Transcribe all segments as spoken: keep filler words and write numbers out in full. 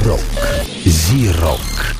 Рок. Зи-рок.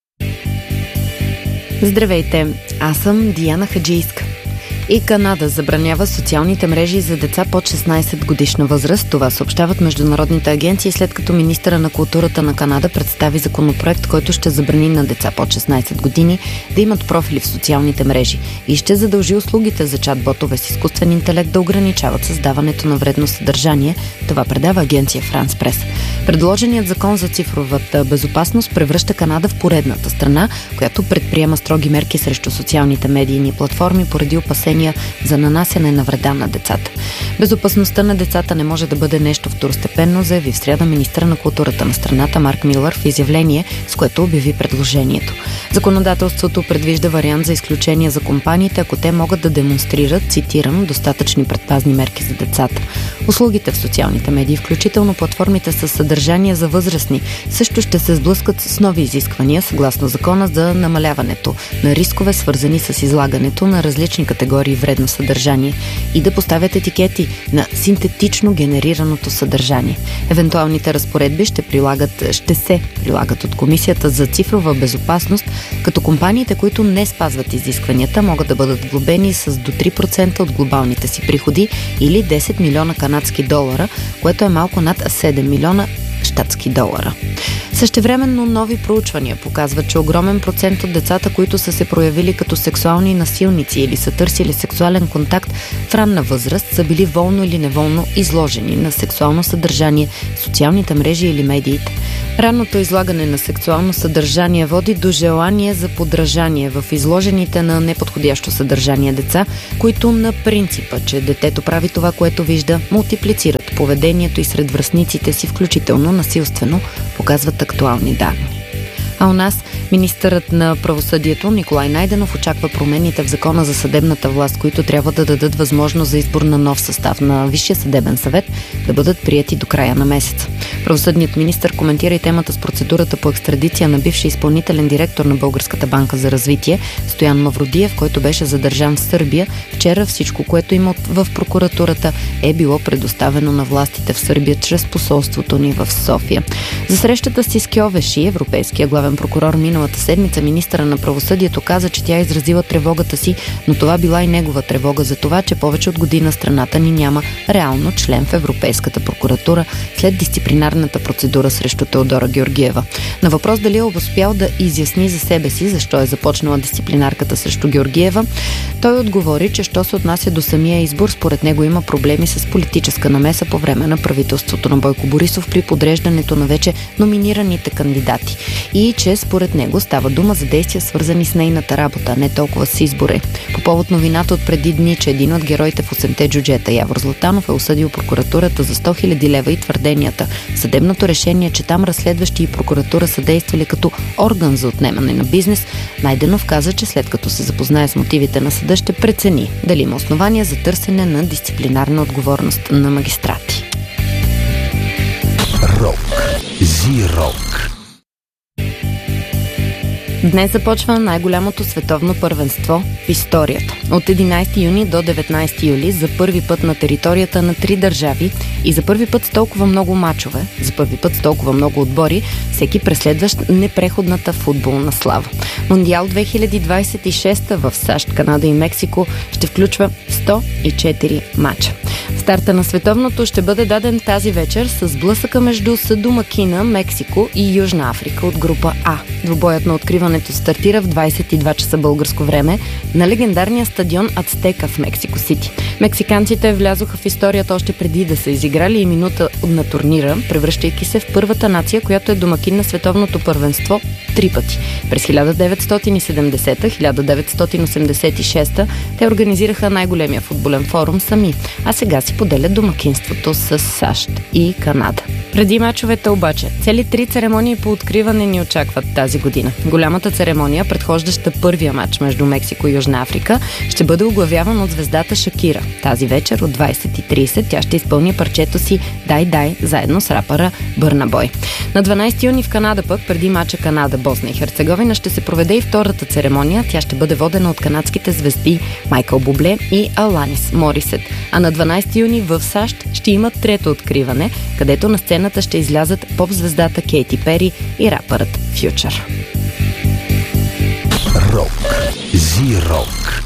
Здравейте, аз съм Диана Хаджийска. И Канада забранява социалните мрежи за деца под шестнайсет годишна възраст. Това съобщават международните агенции, след като министъра на културата на Канада представи законопроект, който ще забрани на деца под шестнайсет години да имат профили в социалните мрежи и ще задължи услугите за чат-ботове с изкуствен интелект да ограничават създаването на вредно съдържание. Това предава агенция Франс Прес. Предложеният закон за цифровата безопасност превръща Канада в поредната страна, която предприема строги мерки срещу социалните медийни платформи поради опасения за нанасяне на вреда на децата. Безопасността на децата не може да бъде нещо второстепенно, заяви в сряда министъра на културата на страната Марк Милър в изявление, с което обяви предложението. Законодателството предвижда вариант за изключение за компаниите, ако те могат да демонстрират, цитирам, достатъчни предпазни мерки за децата. Услугите в социалните медии, включително платформите с съдържание за възрастни, също ще се сблъскат с нови изисквания, съгласно закона за намаляването на рискове, свързани с излагането на различни категории вредно съдържание и да поставят етикети на синтетично генерираното съдържание. Евентуалните разпоредби ще, прилагат, ще се прилагат от Комисията за цифрова безопасност, като компаниите, които не спазват изискванията, могат да бъдат глобени с до три процента от глобалните си приходи или десет милиона канадски долара, което е малко над седем милиона щатски долара. Същевременно нови проучвания показват, че огромен процент от децата, които са се проявили като сексуални насилници или са търсили сексуален контакт в ранна възраст, са били волно или неволно изложени на сексуално съдържание в социалните мрежи или медиите. Ранното излагане на сексуално съдържание води до желание за подражание в изложените на неподходящо съдържание деца, които на принципа, че детето прави това, което вижда, мултиплицират поведението и сред връстниците си, включително насилствено, показват актуални данни. А у нас министърът на правосъдието Николай Найденов очаква промените в закона за съдебната власт, които трябва да дадат възможност за избор на нов състав на Висшия съдебен съвет, да бъдат приети до края на месеца. Правосъдният министър коментира и темата с процедурата по екстрадиция на бивши изпълнителен директор на Българската банка за развитие Стоян Мавродиев, който беше задържан в Сърбия. Вчера всичко, което има в прокуратурата, е било предоставено на властите в Сърбия чрез посолството ни в София. За срещата си с Кьовеши, европейския главен прокурор, миналата седмица министъра на правосъдието каза, че тя изразила тревогата си, но това била и негова тревога за това, че повече от година страната ни няма реално член в Европейската прокуратура след дисциплинарната процедура срещу Теодора Георгиева. На въпрос дали е успял да изясни за себе си защо е започнала дисциплинарката срещу Георгиева, той отговори, че що се отнася до самия избор, според него има проблеми с политическа намеса по време на правителството на Бойко Борисов при подреждането на вече номинираните кандидати и че според него става дума за действия, свързани с нейната работа, а не толкова с избори. По повод новината от преди дни, че един от героите в осемте джуджета, Явор Златанов, е осъдил прокуратурата за сто хиляди лева и твърденията в съдебното решение, че там разследващи и прокуратура са действали като орган за отнемане на бизнес, Найденов каза, че след като се запознае с мотивите на съда, ще прецени дали има основания за търсене на дисциплинарна отговорност на магистрати. Рок. Зи-рок. Днес започва най-голямото световно първенство в историята. От единайсети юни до деветнайсети юли за първи път на територията на три държави и за първи път с толкова много мачове, за първи път с толкова много отбори, всеки преследващ непреходната футболна слава. Мондиал две хиляди двайсет и шеста в САЩ, Канада и Мексико ще включва сто и четири мача. Старта на световното ще бъде даден тази вечер с блъсъка между съдомакина Мексико и Южна Африка от група А. Двубоят на откриването стартира в двайсет и два часа българско време на легендарния стадион Ацтека в Мексико Сити. Мексиканците влязоха в историята още преди да са изиграли и минута на турнира, превръщайки се в първата нация, която е домакин на световното първенство три пъти. През хиляда деветстотин и седемдесета, хиляда деветстотин осемдесет и шеста те организираха най-големия футболен форум сами, а сега си поделят домакинството с САЩ и Канада. Преди мачовете обаче, цели три церемонии по откриване ни очакват тази година. Голямата церемония, предхождаща първия мач между Мексико и Южна Африка, ще бъде оглавяван от звездата Шакира. Тази вечер от двайсет и трийсет тя ще изпълни парчето си «Дай, дай» заедно с рапъра Бърна Бой. На дванайсети юни юни в Канада пък, преди мача Канада-Босна и Херцеговина, ще се проведе и втората церемония. Тя ще бъде водена от канадските звезди Майкъл Бубле и Аланис Морисет. А на дванадесети юни в САЩ ще има трето откриване, където на сцената ще излязат поп-звездата Кейти Пери и рапърът Фючър. Рок. Зи-рок.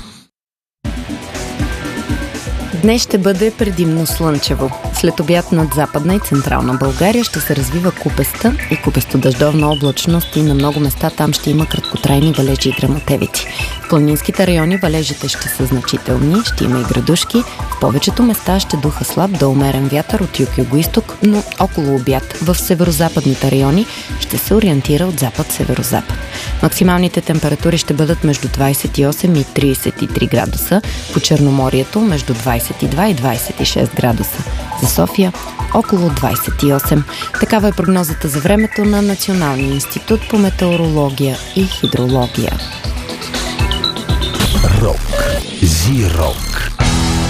Днес ще бъде предимно слънчево. След обяд над Западна и Централна България ще се развива купеста и купесто-дъждовна облачност и на много места там ще има краткотрайни валежи и гръмотевици. В планинските райони валежите ще са значителни, ще има и градушки. В повечето места ще духа слаб до умерен вятър от юг-югоизток, но около обяд в северозападните райони ще се ориентира от запад-северозапад. Максималните температури ще бъдат между двадесет и осем и тридесет и три градуса, по Черноморието между двадесет и два и двадесет и шест градуса. За София около двадесет и осем. Такава е прогнозата за времето на Националния институт по метеорология и хидрология. Рок. Зи-рок.